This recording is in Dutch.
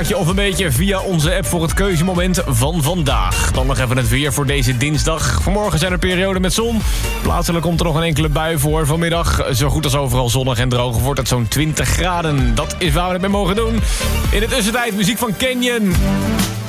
plaatje of een beetje via onze app voor het keuzemoment van vandaag. Dan nog even het weer voor deze dinsdag. Vanmorgen zijn er perioden met zon. Plaatselijk komt er nog een enkele bui voor. Vanmiddag zo goed als overal zonnig en droog wordt het zo'n 20 graden. Dat is waar we het mee mogen doen. In de tussentijd muziek van Canyon.